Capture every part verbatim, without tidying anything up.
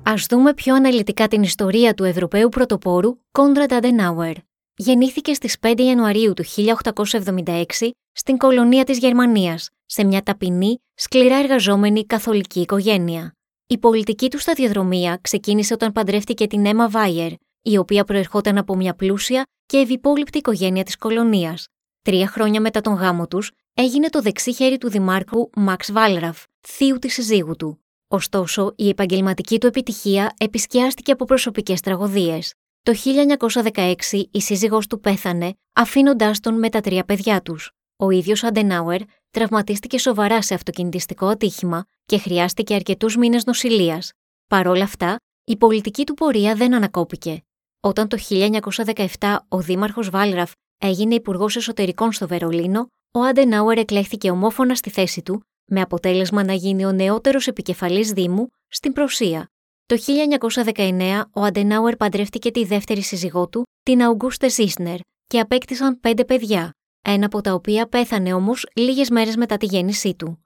Ας δούμε πιο αναλυτικά την ιστορία του Ευρωπαίου πρωτοπόρου Κόνραντ Αντενάουερ. Γεννήθηκε στις πέντε Ιανουαρίου του χίλια οκτακόσια εβδομήντα έξι στην κολονία της Γερμανίας, σε μια ταπεινή, σκληρά εργαζόμενη καθολική οικογένεια. Η πολιτική του σταδιοδρομία ξεκίνησε όταν παντρεύτηκε την Έμα Βάιερ, η οποία προερχόταν από μια πλούσια και ευυπόληπτη οικογένεια της κολονίας. Τρία χρόνια μετά τον γάμο τους, έγινε το δεξί χέρι του δημάρχου Μαξ Βάλραφ, θείου της συζύγου του. Ωστόσο, η επαγγελματική του επιτυχία επισκιάστηκε από προσωπικές τραγωδίες. Το χίλια εννιακόσια δεκαέξι η σύζυγός του πέθανε, αφήνοντάς τον με τα τρία παιδιά τους. Ο ίδιος Αντενάουερ τραυματίστηκε σοβαρά σε αυτοκινητιστικό ατύχημα και χρειάστηκε αρκετούς μήνες νοσηλείας. Παρ' όλα αυτά, η πολιτική του πορεία δεν ανακόπηκε. Όταν το χίλια εννιακόσια δεκαεπτά ο δήμαρχος Βάλραφ έγινε υπουργός εσωτερικών στο Βερολίνο, ο Αντενάουερ εκλέχθηκε ομόφωνα στη θέση του, με αποτέλεσμα να γίνει ο νεότερος επικεφαλής δήμου στην Πρωσία. Το χίλια εννιακόσια δεκαεννέα ο Αντενάουερ παντρεύτηκε τη δεύτερη σύζυγό του, την Αουγκούστε Ζίσνερ, και απέκτησαν πέντε παιδιά, ένα από τα οποία πέθανε όμως λίγες μέρες μετά τη γέννησή του.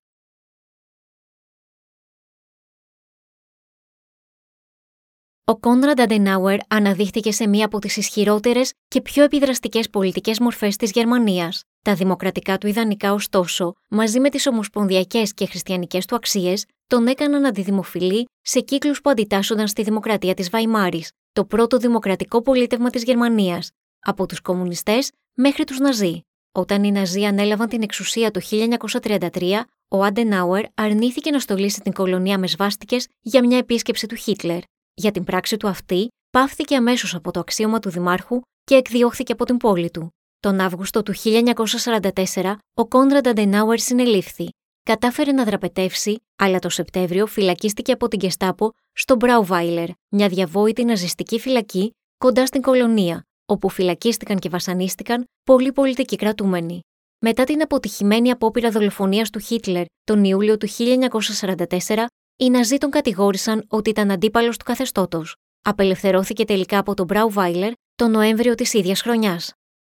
Ο Κόνραντ Αντενάουερ αναδείχθηκε σε μία από τις ισχυρότερες και πιο επιδραστικές πολιτικές μορφές της Γερμανίας. Τα δημοκρατικά του ιδανικά, ωστόσο, μαζί με τις ομοσπονδιακές και χριστιανικές του αξίες, τον έκαναν αντιδημοφιλή σε κύκλους που αντιτάσσονταν στη δημοκρατία της Βαϊμάρης, το πρώτο δημοκρατικό πολίτευμα της Γερμανίας, από τους κομμουνιστές μέχρι τους Ναζί. Όταν οι Ναζί ανέλαβαν την εξουσία το χίλια εννιακόσια τριάντα τρία, ο Αντενάουερ αρνήθηκε να στολίσει την κολονία με σβάστικες για μια επίσκεψη του Χίτλερ. Για την πράξη του αυτή, πάυθηκε αμέσως από το αξίωμα του δημάρχου και εκδιώχθηκε από την πόλη του. Τον Αύγουστο του χίλια εννιακόσια σαράντα τέσσερα, ο Κόνραντ Αντενάουερ συνελήφθη. Κατάφερε να δραπετεύσει, αλλά το Σεπτέμβριο φυλακίστηκε από την Γκεστάπο στο Μπράουβάιλερ, μια διαβόητη ναζιστική φυλακή κοντά στην κολονία, όπου φυλακίστηκαν και βασανίστηκαν πολλοί πολιτικοί κρατούμενοι. Μετά την αποτυχημένη απόπειρα δολοφονίας του Χίτλερ τον Ιούλιο του χίλια εννιακόσια σαράντα τέσσερα, οι Ναζί τον κατηγόρησαν ότι ήταν αντίπαλος του καθεστώτος. Απελευθερώθηκε τελικά από τον Μπράουβάιλερ τον Νοέμβριο της ίδιας χρονιάς.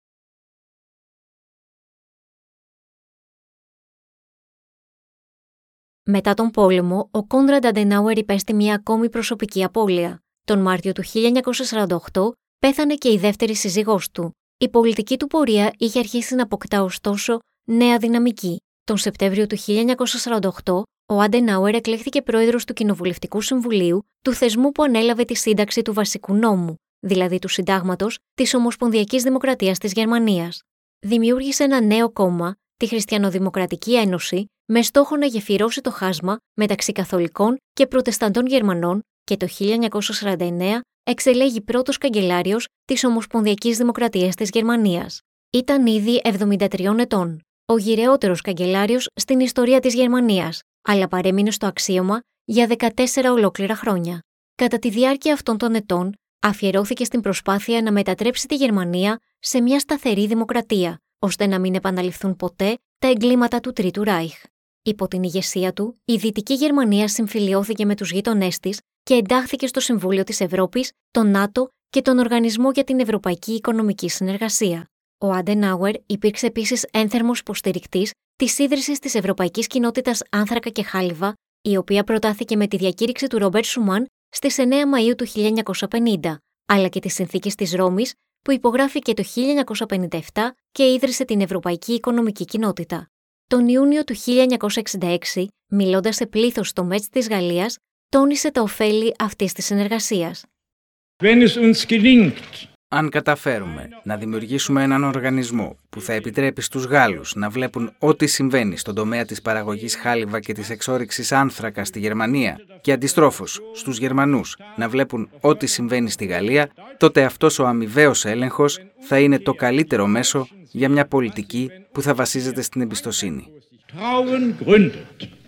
Μετά τον πόλεμο, ο Κόνραντ Αντενάουερ υπέστη μια ακόμη προσωπική απώλεια. Τον Μάρτιο του χίλια εννιακόσια σαράντα οκτώ πέθανε και η δεύτερη σύζυγός του. Η πολιτική του πορεία είχε αρχίσει να αποκτά ωστόσο νέα δυναμική. Τον Σεπτέμβριο του χίλια εννιακόσια σαράντα οκτώ, ο Αντενάουερ εκλέχθηκε πρόεδρος του Κοινοβουλευτικού Συμβουλίου, του θεσμού που ανέλαβε τη σύνταξη του βασικού νόμου, δηλαδή του Συντάγματος της Ομοσπονδιακής Δημοκρατίας της Γερμανίας. Δημιούργησε ένα νέο κόμμα, τη Χριστιανοδημοκρατική Ένωση, με στόχο να γεφυρώσει το χάσμα μεταξύ καθολικών και προτεσταντών Γερμανών, και το χίλια εννιακόσια σαράντα εννέα εξελέγει πρώτος καγκελάριος της Ομοσπονδιακής Δημοκρατίας της Γερμανίας. Ήταν ήδη εβδομήντα τριών ετών, ο γυραιότερος καγκελάριος στην ιστορία της Γερμανίας, αλλά παρέμεινε στο αξίωμα για δεκατέσσερα ολόκληρα χρόνια. Κατά τη διάρκεια αυτών των ετών, αφιερώθηκε στην προσπάθεια να μετατρέψει τη Γερμανία σε μια σταθερή δημοκρατία, ώστε να μην επαναληφθούν ποτέ τα εγκλήματα του Τρίτου Ράιχ. Υπό την ηγεσία του, η Δυτική Γερμανία συμφιλιώθηκε με τους γείτονές της και εντάχθηκε στο Συμβούλιο της Ευρώπης, τον ΝΑΤΟ και τον Οργανισμό για την Ευρωπαϊκή Οικονομική Συνεργασία. Ο Αντενάουερ υπήρξε επίσης ένθερμος υποστηρικτής της ίδρυσης της Ευρωπαϊκής Κοινότητας Άνθρακα και Χάλιβα, η οποία προτάθηκε με τη διακήρυξη του Ρόμπερτ Σουμάν στις εννέα Μαΐου του χίλια εννιακόσια πενήντα, αλλά και τις συνθήκες της Ρώμης, που υπογράφηκε το χίλια εννιακόσια πενήντα επτά και ίδρυσε την Ευρωπαϊκή Οικονομική Κοινότητα. Τον Ιούνιο του χίλια εννιακόσια εξήντα έξι, μιλώντας σε πλήθος στο Μέτς της Γαλλίας, τόνισε τα ωφέλη αυτής της συνεργασίας. Αν καταφέρουμε να δημιουργήσουμε έναν οργανισμό που θα επιτρέπει στους Γάλλους να βλέπουν ό,τι συμβαίνει στον τομέα της παραγωγής χάλιβα και της εξόρυξης άνθρακα στη Γερμανία και αντιστρόφως στους Γερμανούς να βλέπουν ό,τι συμβαίνει στη Γαλλία, τότε αυτός ο αμοιβαίος έλεγχος θα είναι το καλύτερο μέσο για μια πολιτική που θα βασίζεται στην εμπιστοσύνη.